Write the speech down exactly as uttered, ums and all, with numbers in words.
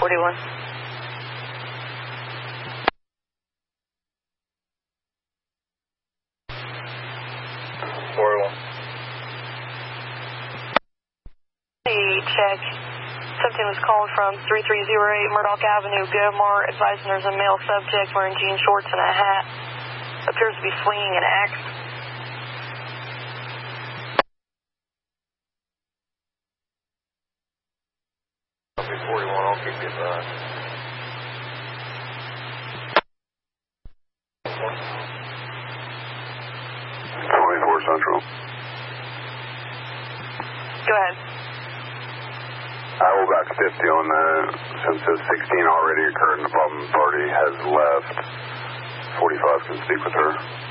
forty-one. forty-one. Hey, check. seventeen was called from three three zero eight Murdoch Avenue, Gomar, advising there's a male subject wearing jean shorts and a hat. Appears to be fleeing an axe. forty-one, I'll keep you advised. twenty-four Central. Go ahead. I will back fifty on that. Since the sixteen already occurred and the problem party has left, forty-five can speak with her.